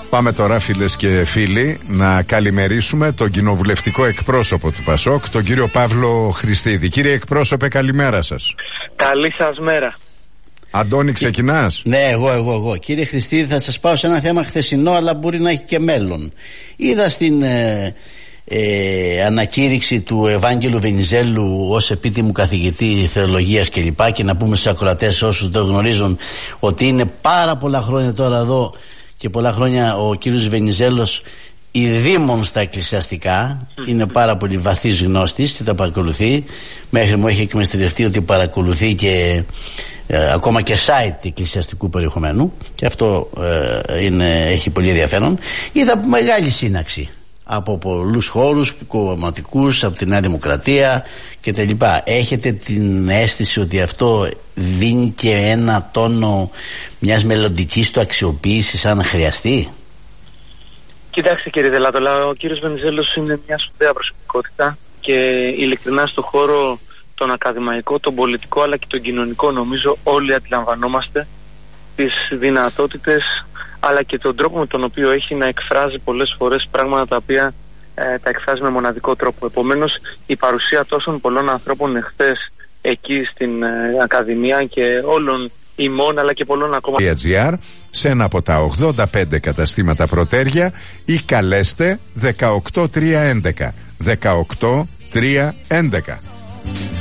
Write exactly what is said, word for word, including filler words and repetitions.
Πάμε τώρα, φίλες και φίλοι, να καλημερίσουμε τον κοινοβουλευτικό εκπρόσωπο του ΠΑΣΟΚ, τον κύριο Παύλο Χριστίδη. Κύριε εκπρόσωπε, καλημέρα σας. Καλή σας μέρα. Αντώνη, ξεκινάς? Ναι, εγώ, εγώ, εγώ. Κύριε Χριστίδη, θα σας πάω σε ένα θέμα χθεσινό, αλλά μπορεί να έχει και μέλλον. Είδα στην ε, ε, ανακήρυξη του Ευάγγελου Βενιζέλου ως επίτιμου καθηγητή θεολογίας κλπ. Και, και να πούμε στους ακροατές, όσους το γνωρίζουν, ότι είναι πάρα πολλά χρόνια τώρα εδώ και πολλά χρόνια ο κύριος Βενιζέλος ειδήμων στα εκκλησιαστικά. Είναι πάρα πολύ βαθύς γνώστης και τα παρακολουθεί. Μέχρι μου έχει εκμεστηρευτεί ότι παρακολουθεί και ε, ακόμα και site εκκλησιαστικού περιεχομένου, και αυτό ε, είναι, έχει πολύ ενδιαφέρον. Είδα μεγάλη σύναξη από πολλούς χώρους κομματικούς, από τη Νέα Δημοκρατία κτλ. Έχετε την αίσθηση ότι αυτό δίνει και ένα τόνο μιας μελλοντικής του αξιοποίησης αν χρειαστεί? Κοιτάξτε κύριε Δελάτολα, ο κύριος Βενιζέλος είναι μια σπουδαία προσωπικότητα και ειλικρινά στο χώρο τον ακαδημαϊκό, τον πολιτικό αλλά και τον κοινωνικό, νομίζω όλοι αντιλαμβανόμαστε τις δυνατότητες αλλά και τον τρόπο με τον οποίο έχει να εκφράζει πολλές φορές πράγματα τα οποία ε, τα εκφράζει με μοναδικό τρόπο. Επομένως, η παρουσία τόσων πολλών ανθρώπων εχθές εκεί στην ε, Ακαδημία και όλων ημών αλλά και πολλών ακόμα σε ένα από τα ογδόντα πέντε καταστήματα Πρωτέρια ή καλέστε δεκαοκτώ τρία έντεκα δεκαοκτώ τρία έντεκα.